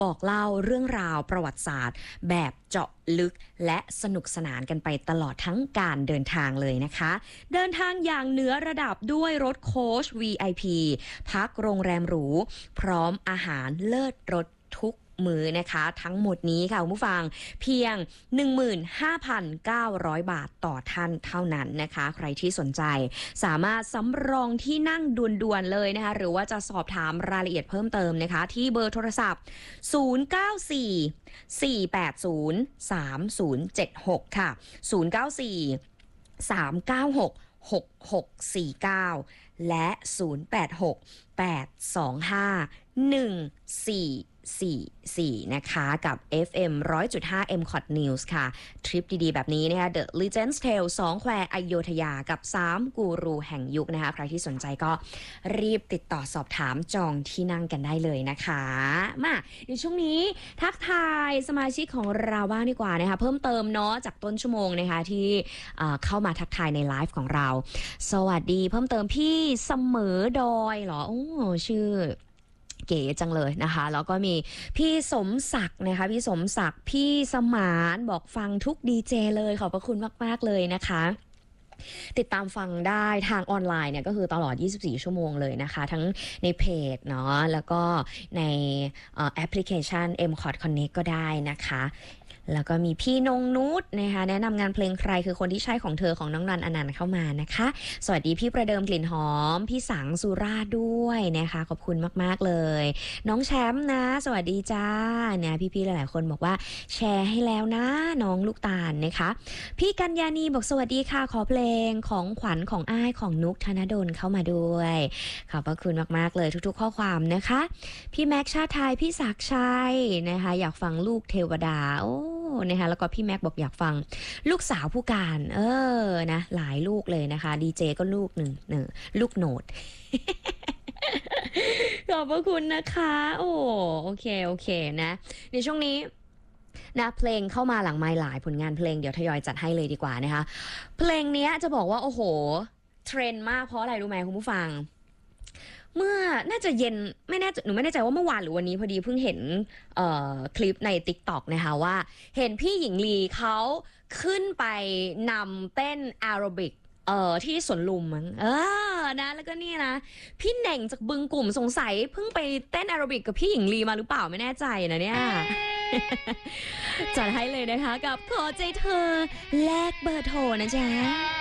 บอกเล่าเรื่องราวประวัติศาสตร์แบบเจาะลึกและสนุกสนานกันไปตลอดทั้งการเดินทางเลยนะคะเดินทางอย่างเหนือระดับด้วยรถโค้ช VIP พักโรงแรมหรูพร้อมอาหารเลิศรสทุกมือนะคะทั้งหมดนี้ค่ะคุณผู้ฟังเพียง 15,900 บาทต่อท่านเท่านั้นนะคะใครที่สนใจสามารถสำรองที่นั่งด่วนๆเลยนะคะหรือว่าจะสอบถามรายละเอียดเพิ่มเติมนะคะที่เบอร์โทรศัพท์ 094 480 3076 ค่ะ 094 396 6649 และ 086 825 1444 นะคะกับ FM 100.5 MCOT News ค่ะทริปดีๆแบบนี้นะคะ The Legends Tale 2 แควอโยธยากับ3กูรูแห่งยุคนะคะใครที่สนใจก็รีบติดต่อสอบถามจองที่นั่งกันได้เลยนะคะมาในช่วงนี้ทักทายสมาชิกของเราบ้างดีกว่านะคะเพิ่มเติมเนาะจากต้นชั่วโมงนะคะที่เข้ามาทักทายในไลฟ์ของเราสวัสดีเพิ่มเติมพี่เสมอดอยเหรอโอ้ชื่อเก๋จังเลยนะคะแล้วก็มีพี่สมศักดิ์นะคะพี่สมศักดิ์พี่สมานบอกฟังทุกดีเจเลยขอบพระคุณมากๆเลยนะคะติดตามฟังได้ทางออนไลน์เนี่ยก็คือตลอด24ชั่วโมงเลยนะคะทั้งในเพจเนาะแล้วก็ในแอปพลิเคชัน MCOT Connect ก็ได้นะคะแล้วก็มีพี่นงนุชนะคะแนะนำงานเพลงใครคือคนที่ใช่ของเธอของน้องนันอนันต์เข้ามานะคะสวัสดีพี่ประเดิมกลิ่นหอมพี่สังสุราษฎร์ด้วยนะคะขอบคุณมากๆเลยน้องแชมป์นะสวัสดีจ้าเนี่ยพี่ๆหลายๆคนบอกว่าแชร์ให้แล้วนะน้องลูกตาลนะคะพี่กัญญานีบอกสวัสดีค่ะขอเพลงของขวัญของอ้ายของนุกธนดลเข้ามาด้วยขอบพระคุณมากๆเลยทุกๆข้อความนะคะพี่แม็กชาติไทยพี่ศักดิ์ชัยนะคะอยากฟังลูกเทวดาโอ้นะคะแล้วก็พี่แม็กบอกอยากฟังลูกสาวผู้การนะหลายลูกเลยนะคะดีเจก็ลูกหนึ่งลูกโหนด ขอบพระคุณนะคะโอเคนะในช่วงนี้นะเพลงเข้ามาหลังไมค์หลายผลงานเพลงเดี๋ยวทยอยจัดให้เลยดีกว่านะคะเพลงนี้จะบอกว่าโอ้โหเทรนด์มากเพราะอะไรรู้ไหมคุณผู้ฟังเมื่อน่าจะเย็นหนูไม่แน่ใจว่าเมื่อวานหรือวันนี้พอดีเพิ่งเห็นคลิปใน TikTok นะคะว่าเห็นพี่หญิงลีเขาขึ้นไปนำเต้นแอโรบิกที่สวนลุมมั้งนะแล้วก็นี่นะพี่เหน่งจากบึงกลุ่มสงสัยเพิ่งไปเต้นแอโรบิกกับพี่หญิงลีมาหรือเปล่าไม่แน่ใจนะเนี่ย จัดให้เลยนะคะกับขอใจเธอแลกเบอร์โทรนะจ๊ะ